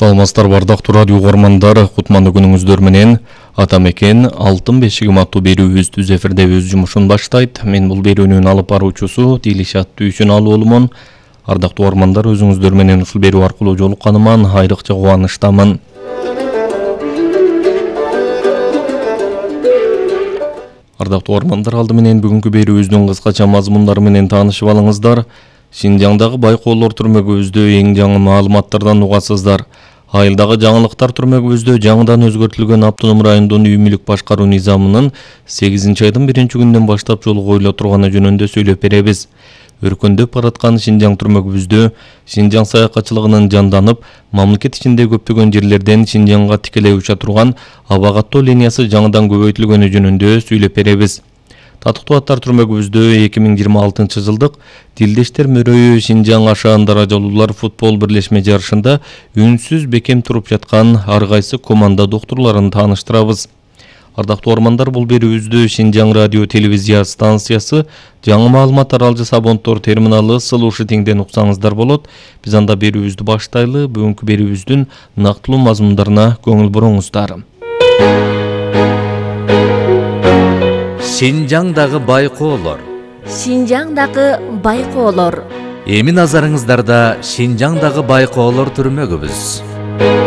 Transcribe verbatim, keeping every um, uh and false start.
Саламатсыздар бардактуу радио угармандар, кутмандуу күнүңүздөр менен. Атамекен Алтын бешигим аттуу берүүбүз түз эфирде өз жумушун баштайт. Мен бул берүүнүн алып баруучусу Дилишат Түйсүналуу болмон. Ардактуу угармандар, өзүңүздөр менен ушул берүү аркылуу жолукканыман айрыкча кубанычтамын. Ардактуу угармандар, алды менен бүгүнкү берүүбүздүн кыскача мазмундары менен таанышып алыңыздар. Шинжаңдагы байкоолор түрмөгүбүздө эң жаңы маалыматтардан угасыздар. Айылдагы жаңылыктар түрмөгүбүздө жаңыдан өзгөртүлгөн автоном райондун үй мүлк башкаруу низамынын сегизинчи айдын биринчи күнүнөн баштап жолу коюла турганы жөнүндө сөйлөп беребиз. Өркөндөп бараткан Шинжаң түрмөгүбүздө Шинжаң саякатчылыгынын жанданып, мамлекет ичинде көптөгөн жерлерден Шинжаңга тикелей уча турган аба каттоо линиясы жаңыдан көбөйтүлгөнү жөнүндө сөйлөп беребиз. Татыктуу аттар түрмөгүбүздө эки миң жыйырма алтынчы жылдык Тилдештер мөрөйү Шинжаң ашаан даражалуулар футбол бирлешме жарышында үнсүз бекем туруп жаткан ар кайсы команда доктурларын тааныштырабыз. Ардактуу угармандар, бул берүүбүздү Шинжаң радио телевизия станциясы жаңы маалымат таралжы Сабонтор терминалы Слушатиңден уксаңыздар болот. Биз анда берүүбүздү баштайлы. Бүгүнкү берүүбүздүн нактылуу мазмундарына көңүл буруңуздар. Шинжаңдагы байкоолор. Шинжаңдагы байкоолор. Эми назарыңыздарда Шинжаңдагы байкоолор түрмөгүбүз.